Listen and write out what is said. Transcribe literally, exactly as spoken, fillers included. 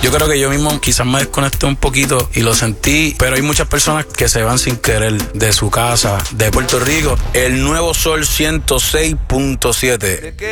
Yo creo que yo mismo quizás me desconecté un poquito y lo sentí, pero hay muchas personas que se van sin querer de su casa, de Puerto Rico. El Nuevo Sol ciento seis punto siete.